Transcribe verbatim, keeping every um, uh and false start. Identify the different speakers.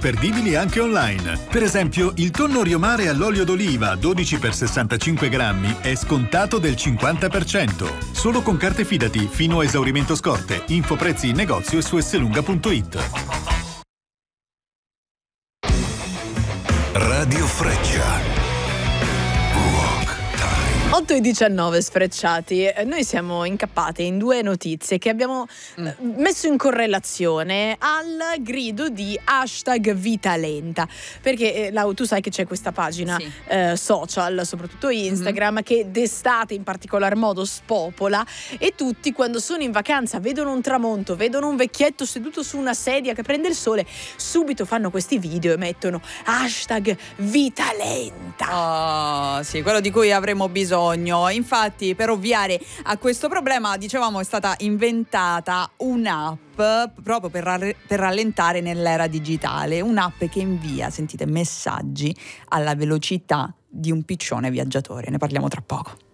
Speaker 1: imperdibili anche online. Per esempio, il tonno Riomare all'olio d'oliva dodici per sessantacinque grammi è scontato del cinquanta per cento. Solo con carte Fidati fino a esaurimento scorte. Info prezzi in negozio e su esselunga punto it.
Speaker 2: Radio Freccia.
Speaker 3: otto e diciannove sfrecciati. Noi siamo incappate in due notizie che abbiamo mm. messo in correlazione al grido di hashtag Vita Lenta, perché eh, Lau, tu sai che c'è questa pagina sì. eh, social, soprattutto Instagram, mm-hmm. che d'estate in particolar modo spopola, e tutti quando sono in vacanza vedono un tramonto, vedono un vecchietto seduto su una sedia che prende il sole, subito fanno questi video e mettono hashtag Vita Lenta.
Speaker 4: Oh sì, quello di cui avremo bisogno. Infatti, per ovviare a questo problema, dicevamo, è stata inventata un'app proprio per, rall- per rallentare nell'era digitale, un'app che invia, sentite, messaggi alla velocità di un piccione viaggiatore. Ne parliamo tra poco.